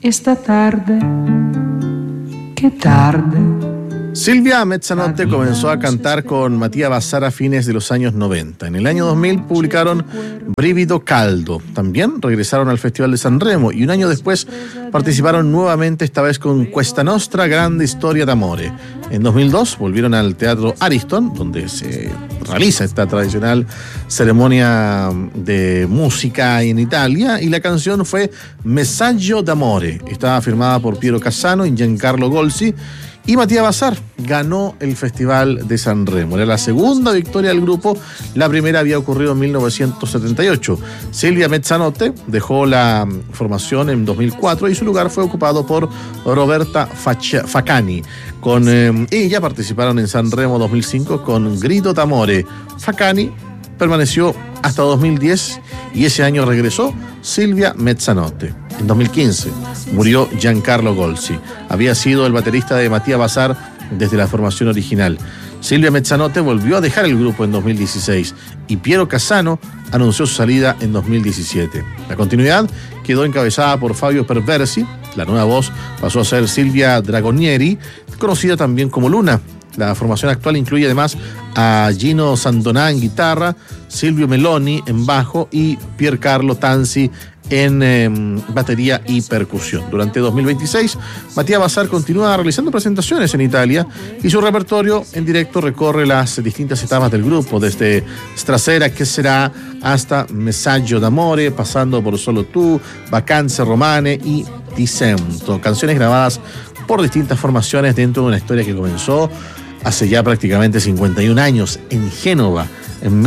esta tarde, qué tarde. Silvia Mezzanotte comenzó a cantar con Mattia Bazar a fines de los años 90. En el año 2000 publicaron Brivido Caldo. También regresaron al Festival de San Remo y un año después participaron nuevamente, esta vez con Questa Nostra Grande Storia d'Amore. En 2002 volvieron al Teatro Ariston, donde se realiza esta tradicional ceremonia de música en Italia, y la canción fue Messaggio d'Amore. Estaba firmada por Piero Cassano y Giancarlo Golsi, y Mattia Bazar ganó el Festival de San Remo. Era la segunda victoria del grupo, la primera había ocurrido en 1978. Silvia Mezzanotte dejó la formación en 2004 y su lugar fue ocupado por Roberta Facani. Con ella participaron en San Remo 2005 con Grido d'Amore. Facani permaneció hasta 2010 y ese año regresó Silvia Mezzanotte. En 2015 murió Giancarlo Golsi. Había sido el baterista de Mattia Bazar desde la formación original. Silvia Mezzanotte volvió a dejar el grupo en 2016 y Piero Cassano anunció su salida en 2017. La continuidad quedó encabezada por Fabio Perversi. La nueva voz pasó a ser Silvia Dragonieri, conocida también como Luna. La formación actual incluye además a Gino Sandoná en guitarra, Silvio Meloni en bajo y Piercarlo Tanzi en batería y percusión. Durante 2026, Mattia Bazar continúa realizando presentaciones en Italia y su repertorio en directo recorre las distintas etapas del grupo, desde Strasera che sarà hasta Messaggio d'Amore, pasando por Solo tú, Vacanze Romane y Ti sento, canciones grabadas por distintas formaciones dentro de una historia que comenzó hace ya prácticamente 51 años en Génova, en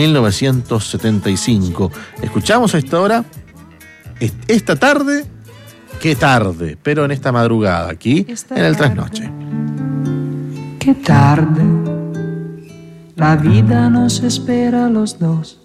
1975. Escuchamos a esta hora, esta tarde, qué tarde, pero en esta madrugada, aquí en el Trasnoche. Qué tarde, la vida nos espera a los dos.